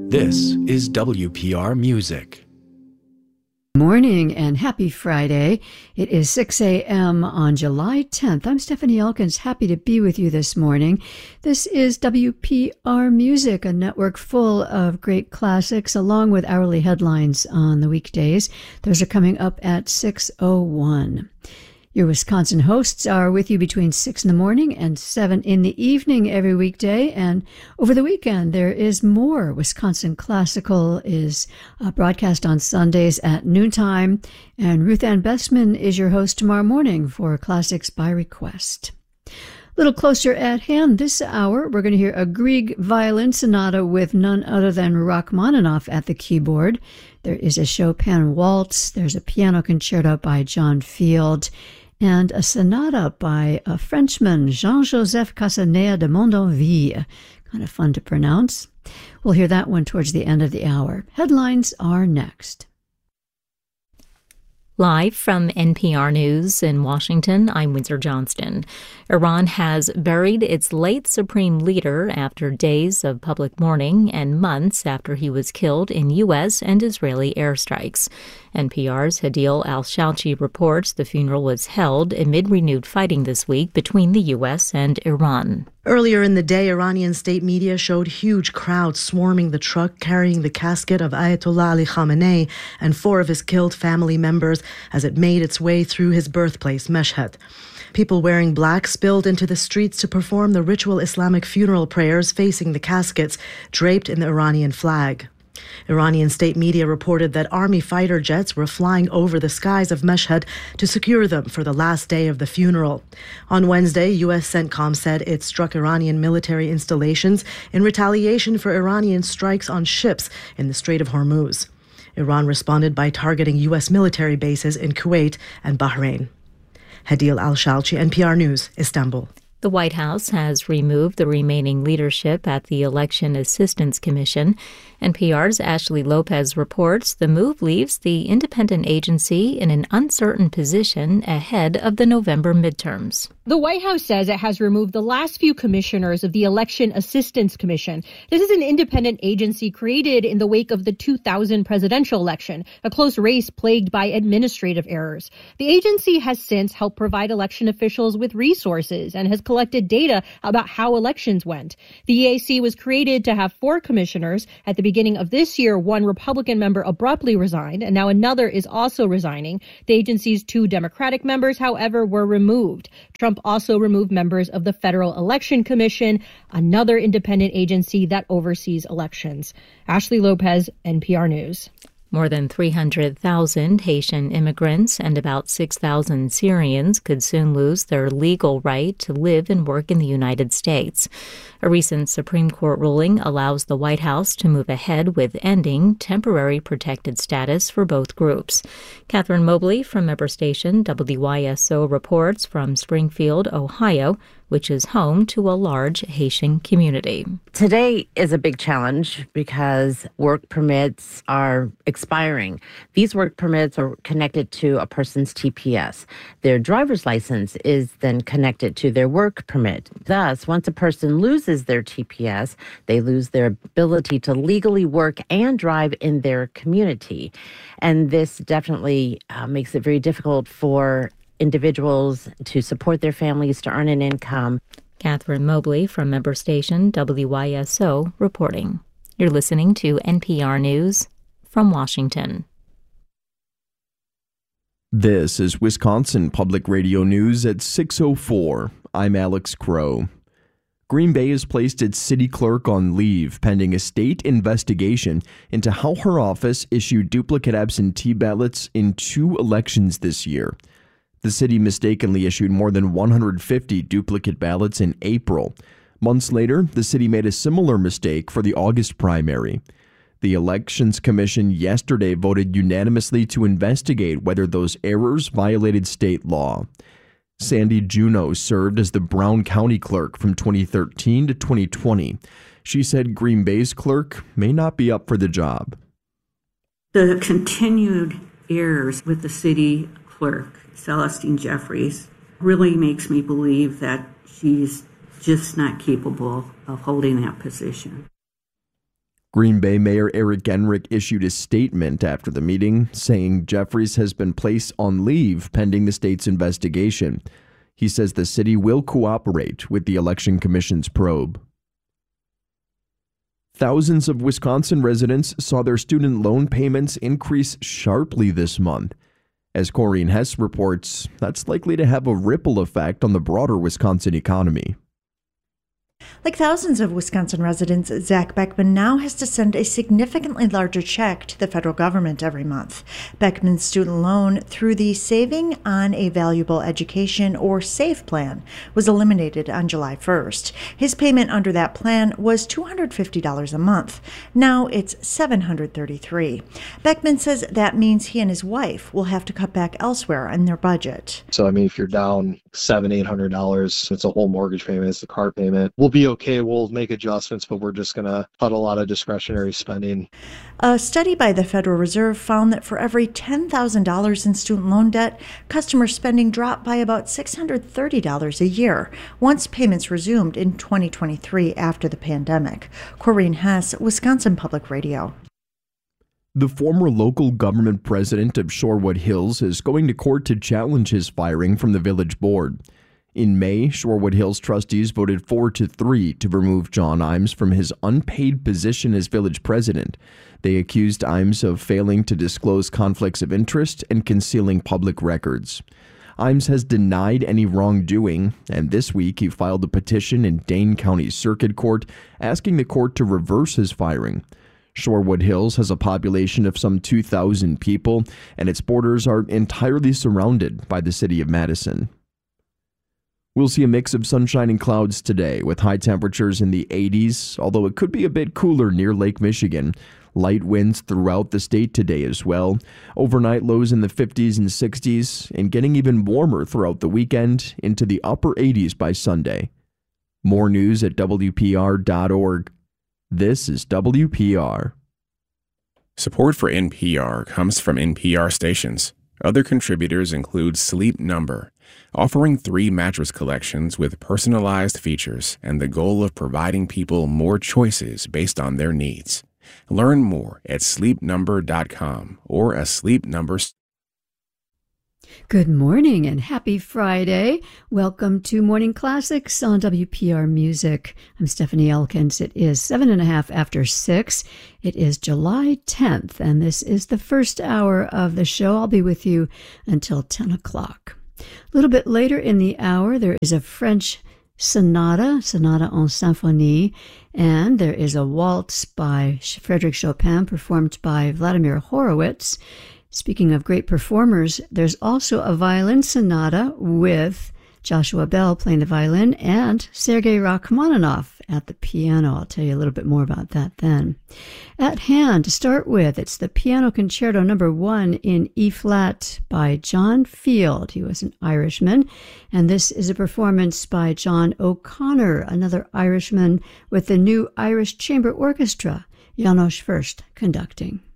This is WPR Music. Morning and happy Friday. It is 6 a.m. on July 10th. I'm Stephanie Elkins, happy to be with you this morning. This is WPR Music, a network full of great classics, along with hourly headlines on the weekdays. Those are coming up at 6:01. Your Wisconsin hosts are with you between 6 in the morning and 7 in the evening every weekday. And over the weekend, there is more. Wisconsin Classical is broadcast on Sundays at noontime. And Ruth Ann Bestman is your host tomorrow morning for Classics by Request. A little closer at hand this hour, we're going to hear a Grieg violin sonata with none other than Rachmaninoff at the keyboard. There is a Chopin waltz. There's a piano concerto by John Field, and a sonata by a Frenchman, Jean-Joseph Casanea de Mondanville. Kind of fun to pronounce. We'll hear that one towards the end of the hour. Headlines are next. Live from NPR News in Washington, I'm Windsor Johnston. Iran has buried its late supreme leader after days of public mourning and months after he was killed in U.S. and Israeli airstrikes. NPR's Hadil Al-Shalchi reports the funeral was held amid renewed fighting this week between the U.S. and Iran. Earlier in the day, Iranian state media showed huge crowds swarming the truck carrying the casket of Ayatollah Ali Khamenei and 4 of his killed family members as it made its way through his birthplace, Mashhad. People wearing black spilled into the streets to perform the ritual Islamic funeral prayers facing the caskets draped in the Iranian flag. Iranian state media reported that army fighter jets were flying over the skies of Mashhad to secure them for the last day of the funeral. On Wednesday, U.S. CENTCOM said it struck Iranian military installations in retaliation for Iranian strikes on ships in the Strait of Hormuz. Iran responded by targeting U.S. military bases in Kuwait and Bahrain. Hadil Al-Shalchi, NPR News, Istanbul. The White House has removed the remaining leadership at the Election Assistance Commission. NPR's Ashley Lopez reports the move leaves the independent agency in an uncertain position ahead of the November midterms. The White House says it has removed the last few commissioners of the Election Assistance Commission. This is an independent agency created in the wake of the 2000 presidential election, a close race plagued by administrative errors. The agency has since helped provide election officials with resources and has collected data about how elections went. The EAC was created to have 4 commissioners. At the beginning of this year, 1 Republican member abruptly resigned, and now another is also resigning. The agency's 2 Democratic members, however, were removed. Trump also removed members of the Federal Election Commission, another independent agency that oversees elections. Ashley Lopez, NPR News. More than 300,000 Haitian immigrants and about 6,000 Syrians could soon lose their legal right to live and work in the United States. A recent Supreme Court ruling allows the White House to move ahead with ending temporary protected status for both groups. Catherine Mobley from member station WYSO reports from Springfield, Ohio, which is home to a large Haitian community. Today is a big challenge because work permits are expiring. These work permits are connected to a person's TPS. Their driver's license is then connected to their work permit. Thus, once a person loses their TPS, they lose their ability to legally work and drive in their community. And this definitely makes it very difficult for individuals to support their families, to earn an income. Catherine Mobley from member station WYSO reporting. You're listening to NPR News from Washington. This is Wisconsin Public Radio News at 6:04. I'm Alex Crow. Green Bay has placed its city clerk on leave pending a state investigation into how her office issued duplicate absentee ballots in 2 elections this year. The city mistakenly issued more than 150 duplicate ballots in April. Months later, the city made a similar mistake for the August primary. The Elections Commission yesterday voted unanimously to investigate whether those errors violated state law. Sandy Juneau served as the Brown County clerk from 2013 to 2020. She said Green Bay's clerk may not be up for the job. The continued errors with the city clerk, Celestine Jeffries, really makes me believe that she's just not capable of holding that position. Green Bay Mayor Eric Enrick issued a statement after the meeting, saying Jeffries has been placed on leave pending the state's investigation. He says the city will cooperate with the Election Commission's probe. Thousands of Wisconsin residents saw their student loan payments increase sharply this month. As Corrine Hess reports, that's likely to have a ripple effect on the broader Wisconsin economy. Like thousands of Wisconsin residents, Zach Beckman now has to send a significantly larger check to the federal government every month. Beckman's student loan through the Saving on a Valuable Education, or SAVE plan, was eliminated on July 1st. His payment under that plan was $250 a month. Now it's $733. Beckman says that means he and his wife will have to cut back elsewhere in their budget. So, if you're down $700-800, it's a whole mortgage payment, it's the car payment. We'll be okay. We'll make adjustments, but we're just going to cut a lot of discretionary spending. A study by the Federal Reserve found that for every $10,000 in student loan debt, customer spending dropped by about $630 a year once payments resumed in 2023 after the pandemic. Corrine Hess, Wisconsin Public Radio. The former local government president of Shorewood Hills is going to court to challenge his firing from the village board. In May, Shorewood Hills trustees voted 4-3 to remove John Imes from his unpaid position as village president. They accused Imes of failing to disclose conflicts of interest and concealing public records. Imes has denied any wrongdoing, and this week he filed a petition in Dane County Circuit Court asking the court to reverse his firing. Shorewood Hills has a population of some 2,000 people, and its borders are entirely surrounded by the city of Madison. We'll see a mix of sunshine and clouds today, with high temperatures in the 80s, although it could be a bit cooler near Lake Michigan. Light winds throughout the state today as well. Overnight lows in the 50s and 60s, and getting even warmer throughout the weekend into the upper 80s by Sunday. More news at WPR.org. This is WPR. Support for NPR comes from NPR stations. Other contributors include Sleep Number, offering 3 mattress collections with personalized features and the goal of providing people more choices based on their needs. Learn more at sleepnumber.com or a Sleep Number. Good morning and happy Friday. Welcome to Morning Classics on WPR Music. I'm Stephanie Elkins. It is 7:05 after 6. It is July 10th, and this is the first hour of the show. I'll be with you until 10 o'clock. A little bit later in the hour, there is a French sonata en symphonie, and there is a waltz by Frédéric Chopin performed by Vladimir Horowitz. Speaking of great performers, there's also a violin sonata with Joshua Bell playing the violin and Sergei Rachmaninoff at the piano. I'll tell you a little bit more about that then. At hand, to start with, it's the Piano Concerto No. 1 in E-flat by John Field. He was an Irishman, and this is a performance by John O'Connor, another Irishman, with the New Irish Chamber Orchestra, János Fürst conducting.